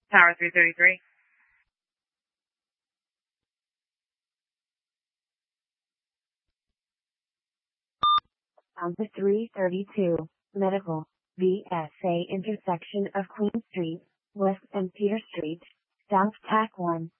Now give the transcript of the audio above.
Tower 333. On the 332, Medical, VSA intersection of Queen Street, West and Peter Street, South TAC 1.